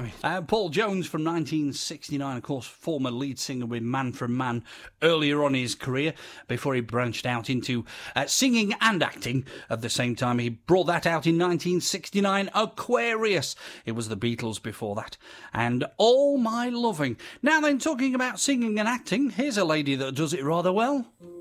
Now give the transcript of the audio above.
blimey. Paul Jones from 1969, of course, former lead singer with Man from Man earlier on in his career, before he branched out into singing and acting. At the same time, he brought that out in 1969, Aquarius. It was the Beatles before that. And All My Loving. Now then, talking about singing and acting, here's a lady that does it rather well.